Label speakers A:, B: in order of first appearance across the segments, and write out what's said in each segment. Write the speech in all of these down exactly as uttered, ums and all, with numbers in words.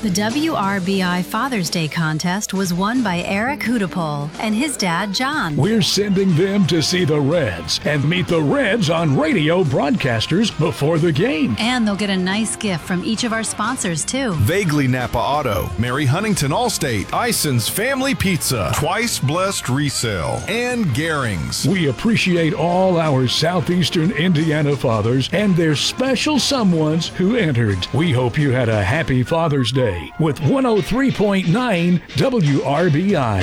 A: The W R B I Father's Day contest was won by Eric Hudapole and his dad, John.
B: We're sending them to see the Reds and meet the Reds on radio broadcasters before the game.
A: And they'll get a nice gift from each of our sponsors, too.
C: Vaguely Napa Auto, Mary Huntington Allstate, Ison's Family Pizza, Twice Blessed Resale, and Gehring's.
B: We appreciate all our southeastern Indiana fathers and their special someones who entered. We hope you had a happy Father's Day with one oh three point nine W R B I.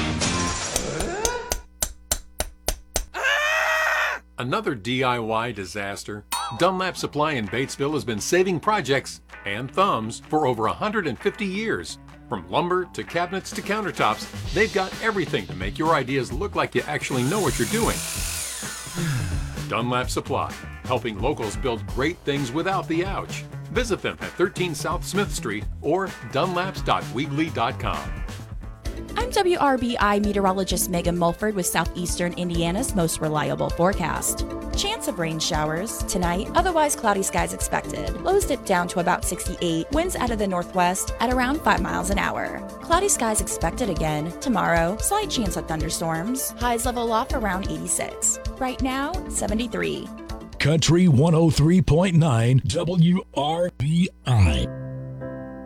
D: Another D I Y disaster. Dunlap Supply in Batesville has been saving projects and thumbs for over one hundred fifty years. From lumber to cabinets to countertops, they've got everything to make your ideas look like you actually know what you're doing. Dunlap Supply, helping locals build great things without the ouch. Visit them at thirteen South Smith Street or dunlaps dot weebly dot com.
E: I'm W R B I meteorologist Megan Mulford with Southeastern Indiana's most reliable forecast. Chance of rain showers tonight, otherwise cloudy skies expected. Lows dip down to about sixty-eight, winds out of the northwest at around five miles an hour. Cloudy skies expected again tomorrow, slight chance of thunderstorms. Highs level off around eighty-six. Right now, seventy-three.
B: Country one oh three point nine W R B I.